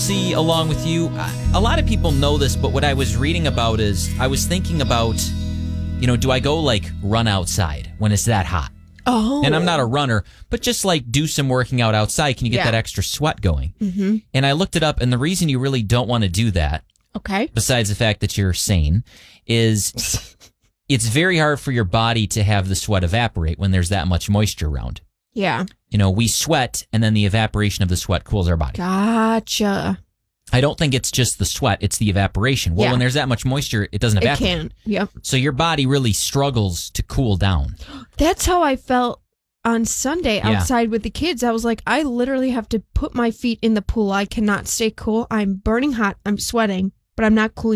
See, along with you, a lot of people know this, but what I was reading about is I was thinking about, do I go like run outside when it's that hot? Oh. And I'm not a runner, but just like do some working out outside. Can you get that extra sweat going? Mm-hmm. And I looked it up, and the reason you really don't want to do that, besides the fact that you're sane, is it's very hard for your body to have the sweat evaporate when there's that much moisture around. Yeah. We sweat, and then the evaporation of the sweat cools our body. Gotcha. I don't think it's just the sweat, it's the evaporation. Well, when there's that much moisture, it doesn't evaporate. It can't, yep. So your body really struggles to cool down. That's how I felt on Sunday outside with the kids. I was like, I literally have to put my feet in the pool. I cannot stay cool. I'm burning hot. I'm sweating, but I'm not cooling